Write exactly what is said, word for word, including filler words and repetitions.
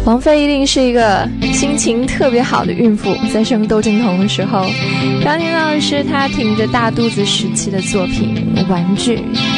王菲一定是一个心情特别好的孕妇，在生窦靖童的时候。刚听到的是她挺着大肚子时期的作品《玩具》。